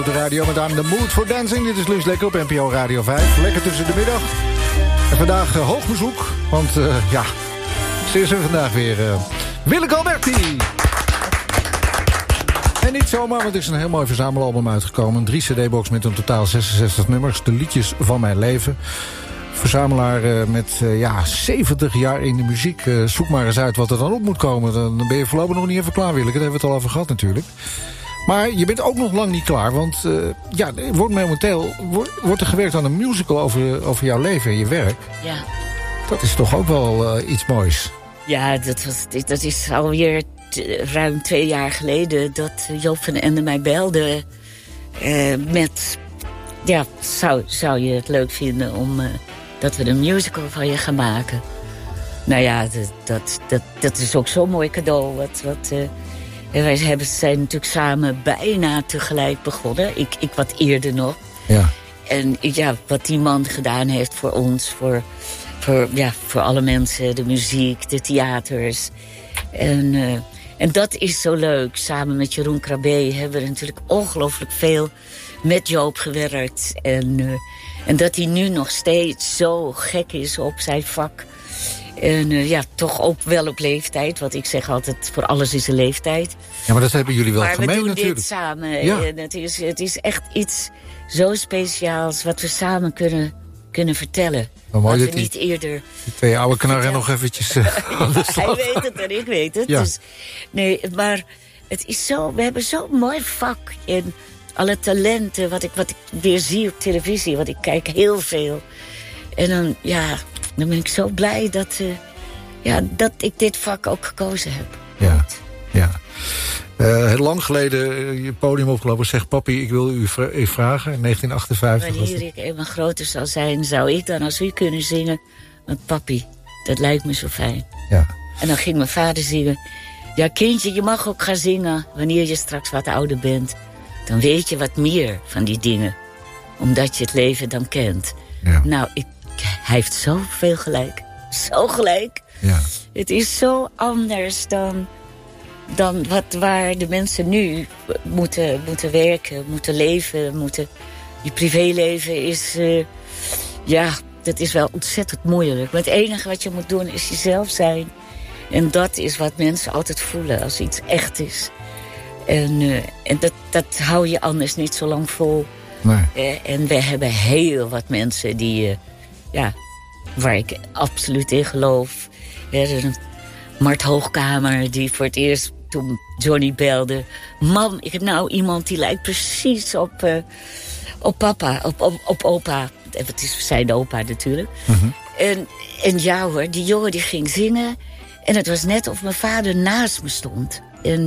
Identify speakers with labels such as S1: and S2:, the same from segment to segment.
S1: De radio met aan de Mood for Dancing. Dit is Luus Lekker op NPO Radio 5. Lekker tussen de middag. En vandaag hoog bezoek. Want ze is er vandaag weer. Willeke Alberti. En niet zomaar, want er is een heel mooi verzamelalbum uitgekomen. Een 3 cd-box met een totaal 66 nummers. De liedjes van mijn leven. Verzamelaar met 70 jaar in de muziek. Zoek maar eens uit wat er dan op moet komen. Dan ben je voorlopig nog niet even klaar, Willeke. Daar hebben we het al over gehad natuurlijk. Maar je bent ook nog lang niet klaar. Want momenteel wordt er gewerkt aan een musical over jouw leven en je werk.
S2: Ja.
S1: Dat is toch ook wel iets moois.
S2: Ja, dat is alweer ruim 2 jaar geleden dat Joop van den Ende mij belde met... Ja, zou je het leuk vinden om dat we een musical van je gaan maken? Nou ja, dat is ook zo'n mooi cadeau. Wij zijn natuurlijk samen bijna tegelijk begonnen. Ik wat eerder nog. Ja. En wat die man gedaan heeft voor ons, voor alle mensen, de muziek, de theaters. En dat is zo leuk. Samen met Jeroen Krabbe hebben we natuurlijk ongelooflijk veel met Joop gewerkt. En dat hij nu nog steeds zo gek is op zijn vak. En toch ook wel op leeftijd. Want ik zeg altijd, voor alles is een leeftijd.
S1: Ja, maar dat hebben jullie wel gemeen natuurlijk.
S2: Maar we doen dit samen. Ja. En het is echt iets zo speciaals wat we samen kunnen vertellen.
S1: Maar mooi
S2: wat
S1: dat
S2: we niet eerder...
S1: Die 2 oude knarren nog eventjes aan de slag.
S2: Hij weet het en ik weet het. Ja. Dus, nee, maar het is zo... We hebben zo'n mooi vak. En alle talenten, wat ik weer zie op televisie. Want ik kijk heel veel. En dan ben ik zo blij dat ik dit vak ook gekozen heb.
S1: Ja. Heel lang geleden je podium opgelopen, zegt papi, ik wil u vragen. In 1958.
S2: Wanneer ik eenmaal groter zal zijn, zou ik dan als u kunnen zingen. Want papi, dat lijkt me zo fijn.
S1: Ja.
S2: En dan ging mijn vader zingen. Ja, kindje, je mag ook gaan zingen wanneer je straks wat ouder bent. Dan weet je wat meer van die dingen. Omdat je het leven dan kent.
S1: Ja.
S2: Nou, hij heeft zoveel gelijk. Zo gelijk.
S1: Ja.
S2: Het is zo anders dan waar de mensen nu moeten werken, moeten leven. Die privéleven is... dat is wel ontzettend moeilijk. Maar het enige wat je moet doen is jezelf zijn. En dat is wat mensen altijd voelen als iets echt is. En dat hou je anders niet zo lang vol.
S1: Nee.
S2: En we hebben heel wat mensen die... waar ik absoluut in geloof. Mart Hoogkamer, die voor het eerst toen Johnny belde... Mam, ik heb nou iemand die lijkt precies op papa, op opa. Het is zijn opa natuurlijk.
S1: Mm-hmm.
S2: En ja hoor, die jongen die ging zingen... en het was net of mijn vader naast me stond.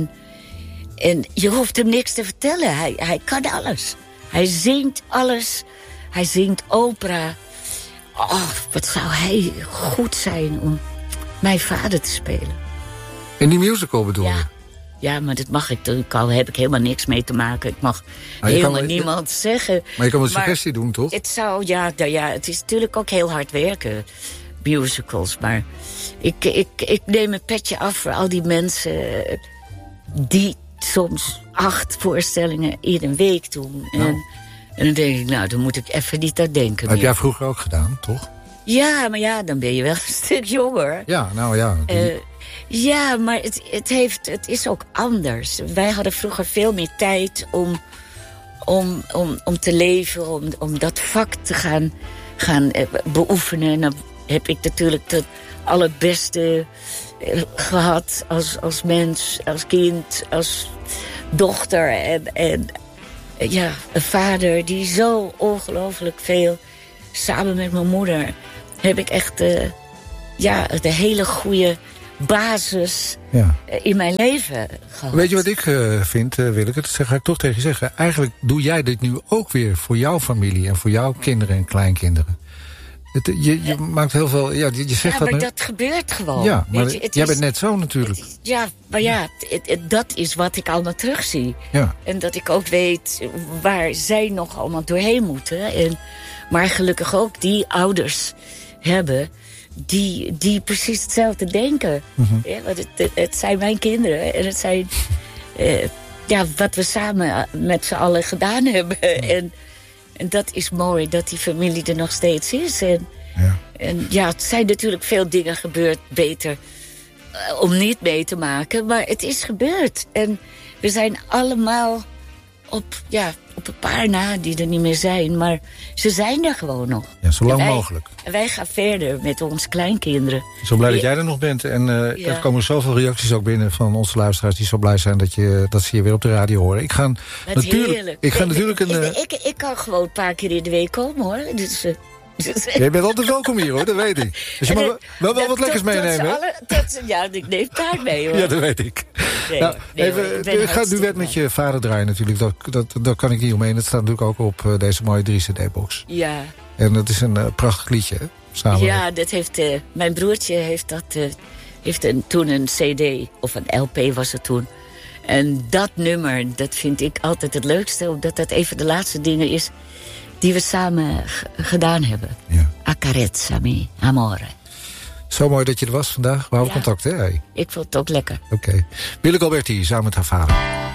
S2: En je hoeft hem niks te vertellen. Hij kan alles. Hij zingt alles. Hij zingt opera. Oh, wat zou hij goed zijn om mijn vader te spelen.
S1: In die musical bedoel je?
S2: Ja, maar dat mag ik. Daar heb ik helemaal niks mee te maken. Ik mag helemaal niemand zeggen.
S1: Maar je kan een suggestie doen, toch?
S2: Het zou, het is natuurlijk ook heel hard werken, musicals. Maar ik neem een petje af voor al die mensen die soms 8 voorstellingen in een week doen.
S1: Nou.
S2: En dan denk ik, dan moet ik even niet aan denken.
S1: Heb jij vroeger ook gedaan, toch?
S2: Ja, maar dan ben je wel een stuk jonger.
S1: Ja, nou ja.
S2: Ja, maar het is ook anders. Wij hadden vroeger veel meer tijd om te leven, om dat vak te gaan beoefenen. En dan heb ik natuurlijk het allerbeste gehad als mens, als kind, als dochter. En een vader die zo ongelooflijk veel... Samen met mijn moeder heb ik echt de hele goede basis in mijn leven gehad.
S1: Weet je wat ik vind, Willeke? Dat ga ik toch tegen je zeggen. Eigenlijk doe jij dit nu ook weer voor jouw familie... en voor jouw kinderen en kleinkinderen. Je maakt heel veel... Ja, je zegt
S2: maar dat gebeurt gewoon.
S1: Ja, maar jij bent net zo natuurlijk.
S2: Dat is wat ik allemaal terugzie.
S1: Ja.
S2: En dat ik ook weet waar zij nog allemaal doorheen moeten. Maar gelukkig ook die ouders hebben die precies hetzelfde denken. Mm-hmm. Ja, want het zijn mijn kinderen en het zijn wat we samen met z'n allen gedaan hebben. En dat is mooi, dat die familie er nog steeds is. En het zijn natuurlijk veel dingen gebeurd, beter om niet mee te maken. Maar het is gebeurd. En we zijn allemaal op een paar na die er niet meer zijn. Maar ze zijn er gewoon nog.
S1: Ja, zo lang mogelijk.
S2: En wij gaan verder met onze kleinkinderen.
S1: Zo blij dat jij er nog bent. En er komen zoveel reacties ook binnen van onze luisteraars die zo blij zijn dat ze je weer op de radio horen. Ik ga natuurlijk
S2: Ik kan gewoon een paar keer in de week komen, hoor. Dus,
S1: jij bent altijd welkom hier, hoor, dat weet ik. Dus je mag wel wat lekkers meenemen, hè?
S2: Ik neem taart mee, hoor.
S1: Ja, dat weet ik. Ik ga het duet met je vader draaien natuurlijk. Daar kan ik niet omheen. Dat staat natuurlijk ook op deze mooie 3-cd-box.
S2: Ja.
S1: En dat is een prachtig liedje, hè? Samen.
S2: Ja, dat heeft, mijn broertje heeft toen een cd, of een LP was het toen. En dat nummer, dat vind ik altijd het leukste. Omdat dat even de laatste dingen is die we samen gedaan hebben.
S1: Ja.
S2: Accarezzami, amore.
S1: Zo mooi dat je er was vandaag. We houden contact, hè?
S2: Ik vond het ook lekker.
S1: Oké. Willeke Alberti, samen met haar vader.